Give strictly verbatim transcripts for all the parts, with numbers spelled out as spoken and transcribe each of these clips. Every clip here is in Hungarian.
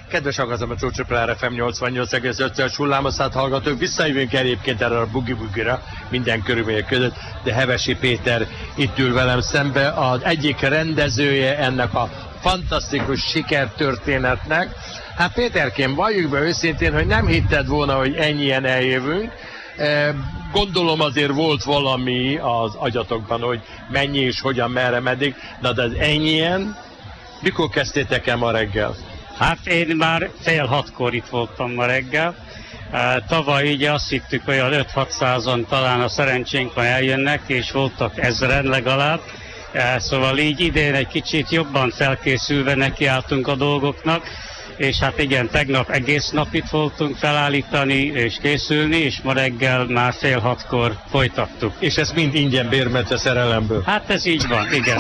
Kedves hallgatók, a Csócsöpre ef em nyolcvannyolc egész öt-es hullámoszát hallgatók, visszajövünk egyébként erre a bugi-bugira minden körülmények között, de Hevesi Péter itt ül velem szembe, az egyik rendezője ennek a fantasztikus sikertörténetnek. Hát Péterkém, valljuk be őszintén, hogy nem hitted volna, hogy ennyien eljövünk. Gondolom azért volt valami az agyatokban, hogy mennyi és hogyan, merre, meddig, de az ennyien, mikor kezdtétek el ma reggel? Hát én már fél hatkor itt voltam ma reggel. Tavaly ugye azt hittük, olyan öt-hatszázan talán a szerencsénk van eljönnek, és voltak ezren legalább. Szóval így idén egy kicsit jobban felkészülve nekiálltunk a dolgoknak, és hát igen, tegnap egész nap itt voltunk felállítani és készülni, és ma reggel már fél hatkor folytattuk. És ez mind ingyen bérmentes szerelemből? Hát ez így van, igen.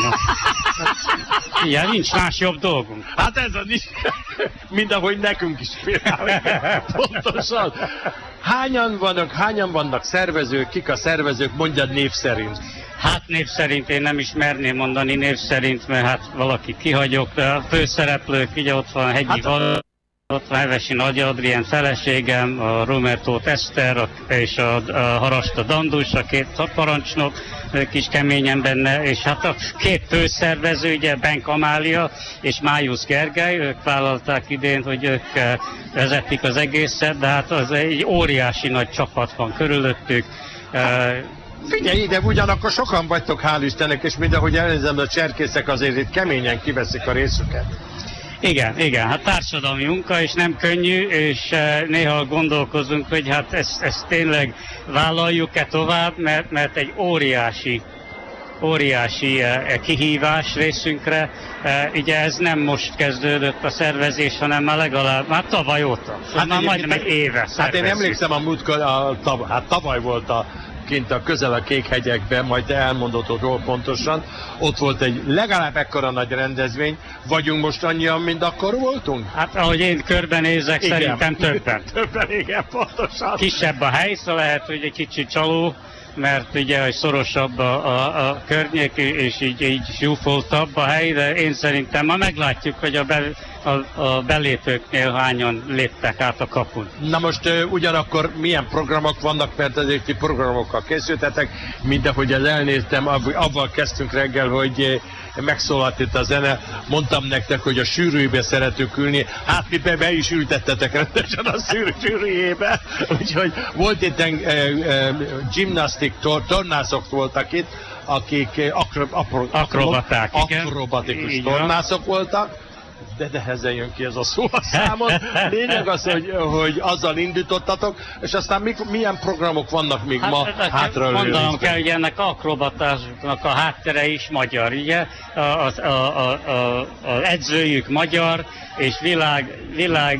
Igen, nincs más jobb dolgunk. Hát ez a nincs, mind ahogy nekünk is például. Pontosan. Hányan vannak, hányan vannak szervezők, kik a szervezők, mondjad név szerint. Hát név szerint én nem is merném mondani név szerint, mert hát valaki kihagyok, de a főszereplők, ugye ott van Hegyi hát, Val, ott van Hevesi Nagy Adrien feleségem, a Romertót Eszter a, és a, a Harasta Dandus, a két parancsnok, ők is keményen benne, és hát a két főszervező, ugye Benk Amália és Májusz Gergely, ők vállalták idén, hogy ők vezetik az egészet, de hát az egy óriási nagy csapat van körülöttük. Figyelj ide, ugyanakkor sokan vagytok, hál' Istennek, és mindahogy elnézem, a cserkészek azért itt keményen kiveszik a részüket. Igen, igen, hát társadalmi munka, és nem könnyű, és néha gondolkozunk, hogy hát ezt, ezt tényleg vállaljuk-e tovább, mert, mert egy óriási, óriási kihívás részünkre. Ugye ez nem most kezdődött a szervezés, hanem már legalább, már tavaly óta. Hát már majdnem egy éve szervezzük. Hát én emlékszem a múltkor, a, tav, hát tavaly volt a kint a közel a Kékhegyekben, majd te elmondod, hogy hol pontosan, ott volt egy legalább ekkora nagy rendezvény, vagyunk most annyian, mint akkor voltunk? Hát ahogy én körbenézek, igen. Szerintem többen. Többen, igen, pontosan. Kisebb a hely, szóval lehet, hogy egy kicsit csaló, mert ugye hogy szorosabb a, a, a környék, és így, így zsúfoltabb a hely, de én szerintem ma meglátjuk, hogy a, be, a, a belépőknél hányan léptek át a kapun. Na most uh, ugyanakkor milyen programok vannak, mert azért ti programokkal készültetek, mint ahogy az elnéztem, avval kezdtünk reggel, hogy uh, megszólalt itt a zene, mondtam nektek, hogy a sűrűjébe szeretünk ülni, hát mi be, be is ültettetek rendesen a szűrű, sűrűjébe, úgyhogy volt itt uh, uh, gimnasztik, tor, tornászok voltak itt, akik akro, akro, akrobaták, akrobatikus igen. tornászok voltak, de nehezen jön ki ez a szó a számon. Lényeg az, hogy, hogy azzal indítottatok, és aztán mik, milyen programok vannak még hát, ma hátra? Mondanom kell, hogy ennek akrobatásnak a háttere is magyar, ugye? Az a, a, a, a edzőjük magyar, és világ, világ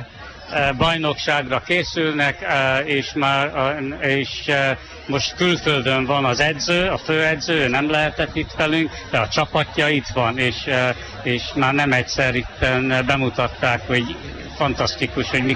bajnokságra készülnek, és már és most külföldön van az edző, a főedző, nem lehetett itt velünk, de a csapatja itt van, és, és már nem egyszer itt bemutatták, hogy fantasztikus, hogy